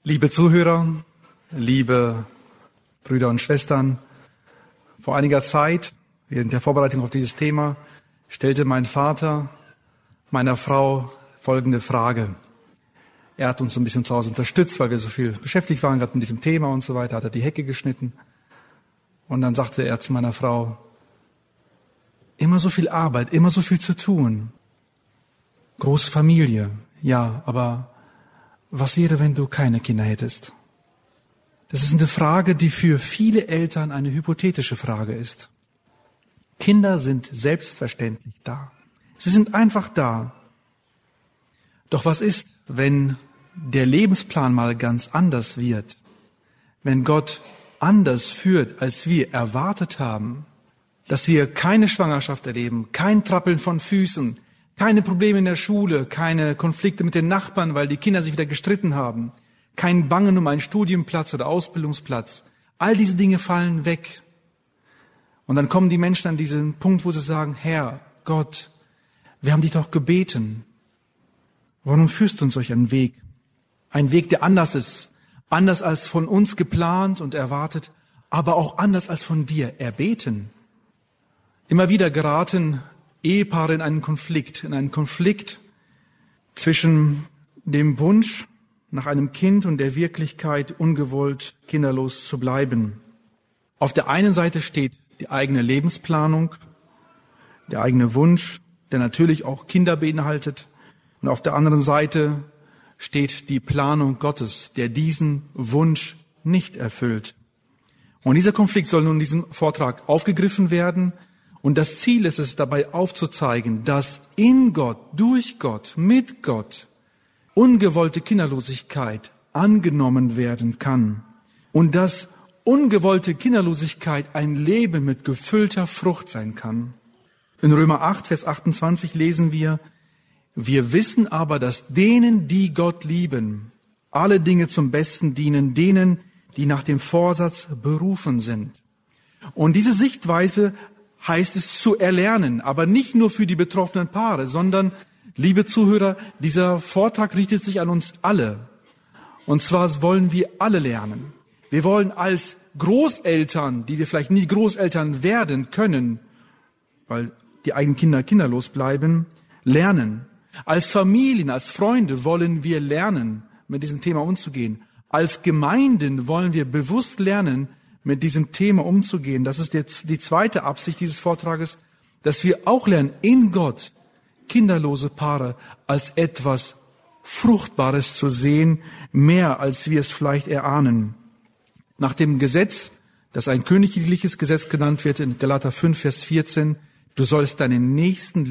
Liebe Zuhörer, liebe Brüder und Schwestern, vor einiger Zeit, während der Vorbereitung auf dieses Thema, stellte mein Vater meiner Frau folgende Frage. Er hat uns so ein bisschen zu Hause unterstützt, weil wir so viel beschäftigt waren, gerade mit diesem Thema und so weiter, hat er die Hecke geschnitten. Und dann sagte er zu meiner Frau, immer so viel Arbeit, immer so viel zu tun. Große Familie, ja, aber was wäre, wenn du keine Kinder hättest? Das ist eine Frage, die für viele Eltern eine hypothetische Frage ist. Kinder sind selbstverständlich da. Sie sind einfach da. Doch was ist, wenn der Lebensplan mal ganz anders wird? Wenn Gott anders führt, als wir erwartet haben? Dass wir keine Schwangerschaft erleben, kein Trappeln von Füßen, keine Probleme in der Schule, keine Konflikte mit den Nachbarn, weil die Kinder sich wieder gestritten haben, kein Bangen um einen Studienplatz oder Ausbildungsplatz. All diese Dinge fallen weg. Und dann kommen die Menschen an diesen Punkt, wo sie sagen, Herr, Gott, wir haben dich doch gebeten. Warum führst du uns solch einen Weg? Ein Weg, der anders ist, anders als von uns geplant und erwartet, aber auch anders als von dir erbeten. Immer wieder geraten Ehepaare in einen Konflikt zwischen dem Wunsch nach einem Kind und der Wirklichkeit, ungewollt kinderlos zu bleiben. Auf der einen Seite steht die eigene Lebensplanung, der eigene Wunsch, der natürlich auch Kinder beinhaltet. Und auf der anderen Seite steht die Planung Gottes, der diesen Wunsch nicht erfüllt. Und dieser Konflikt soll nun in diesem Vortrag aufgegriffen werden. Und das Ziel ist es, dabei aufzuzeigen, dass in Gott, durch Gott, mit Gott ungewollte Kinderlosigkeit angenommen werden kann. Und dass ungewollte Kinderlosigkeit ein Leben mit gefüllter Frucht sein kann. In Römer 8, Vers 28 lesen wir, wir wissen aber, dass denen, die Gott lieben, alle Dinge zum Besten dienen, denen, die nach dem Vorsatz berufen sind. Und diese Sichtweise heißt es zu erlernen, aber nicht nur für die betroffenen Paare, sondern, liebe Zuhörer, dieser Vortrag richtet sich an uns alle. Und zwar wollen wir alle lernen. Wir wollen als Großeltern, die wir vielleicht nie Großeltern werden können, weil die eigenen Kinder kinderlos bleiben, lernen. Als Familien, als Freunde wollen wir lernen, mit diesem Thema umzugehen. Als Gemeinden wollen wir bewusst lernen, mit diesem Thema umzugehen. Das ist jetzt die zweite Absicht dieses Vortrages, dass wir auch lernen, in Gott kinderlose Paare als etwas Fruchtbares zu sehen, mehr als wir es vielleicht erahnen. Nach dem Gesetz, das ein königliches Gesetz genannt wird, in Galater 5, Vers 14, du sollst deinen Nächsten